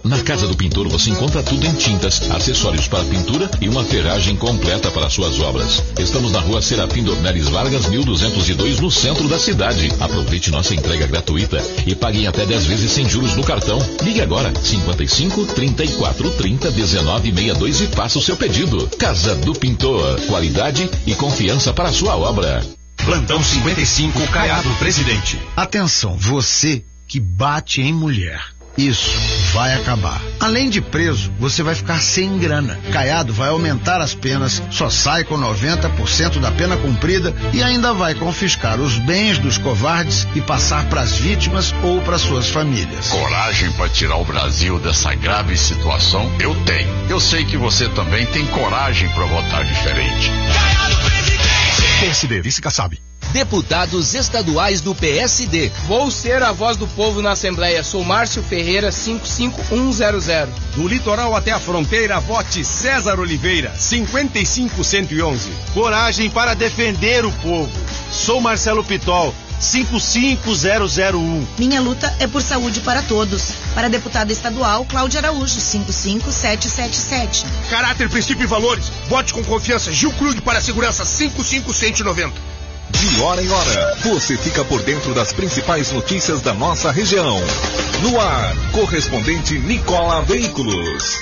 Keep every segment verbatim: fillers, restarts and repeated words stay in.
Na Casa do Pintor você encontra tudo em tintas, acessórios para pintura e uma ferragem completa para suas obras. Estamos na rua Serafim Dornelles Vargas, mil duzentos e dois, no centro da cidade. Aproveite nossa entrega gratuita e pague em até dez vezes sem juros no cartão. Ligue agora, cinquenta e cinco, trinta e quatro, trinta, dezenove, sessenta e dois e faça o seu pedido. Casa do Pintor, qualidade e confiança para a sua obra. Plantão cinquenta e cinco, Caiado Presidente. Atenção, você que bate em mulher. Isso vai acabar. Além de preso, você vai ficar sem grana. Caiado vai aumentar as penas, só sai com noventa por cento da pena cumprida e ainda vai confiscar os bens dos covardes e passar para as vítimas ou para suas famílias. Coragem para tirar o Brasil dessa grave situação eu tenho. Eu sei que você também tem coragem para votar diferente. Caiado Presidente. P S D, Vice Kassab. Deputados estaduais do P S D. Vou ser a voz do povo na Assembleia. Sou Márcio Ferreira, cinco cinco um zero zero. Do litoral até a fronteira, vote César Oliveira, cinquenta e cinco cento e onze. Coragem para defender o povo. Sou Marcelo Pitol, cinco cinco zero zero um. Minha luta é por saúde para todos. Para deputada estadual, Cláudia Araújo, cinco cinco sete sete sete. Caráter, princípio e valores. Vote com confiança. Gil Krug para a segurança, cinco cinco cento e noventa. De hora em hora, você fica por dentro das principais notícias da nossa região. No ar, correspondente Nicola Veículos.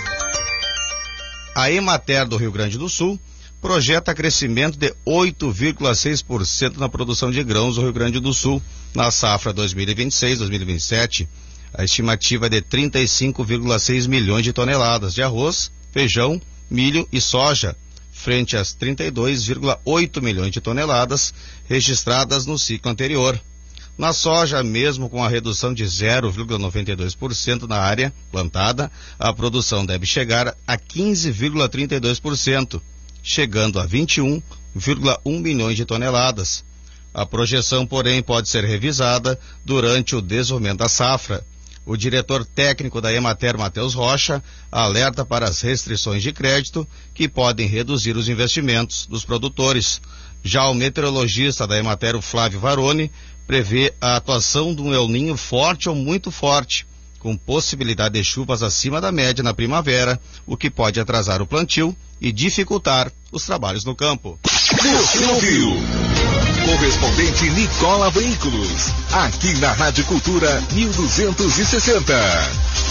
A Emater do Rio Grande do Sul projeta crescimento de oito vírgula seis por cento na produção de grãos do Rio Grande do Sul na safra dois mil e vinte e seis, dois mil e vinte e sete. A estimativa é de trinta e cinco vírgula seis milhões de toneladas de arroz, feijão, milho e soja, frente às trinta e dois vírgula oito milhões de toneladas registradas no ciclo anterior. Na soja, mesmo com a redução de zero vírgula noventa e dois por cento na área plantada, a produção deve chegar a quinze vírgula trinta e dois por cento, chegando a vinte e um vírgula um milhões de toneladas. A projeção, porém, pode ser revisada durante o desenvolvimento da safra. O diretor técnico da Emater, Matheus Rocha, alerta para as restrições de crédito que podem reduzir os investimentos dos produtores. Já o meteorologista da Emater, Flávio Varoni, prevê a atuação de um El Ninho forte ou muito forte, com possibilidade de chuvas acima da média na primavera, o que pode atrasar o plantio e dificultar os trabalhos no campo. Você ouviu? Correspondente Nicola Veículos, aqui na Rádio Cultura mil duzentos e sessenta.